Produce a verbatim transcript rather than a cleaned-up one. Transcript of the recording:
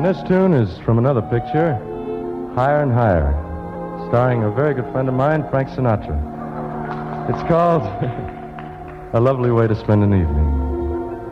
And this tune is from another picture, Higher and Higher, starring a very good friend of mine, Frank Sinatra. It's called A Lovely Way to Spend an Evening.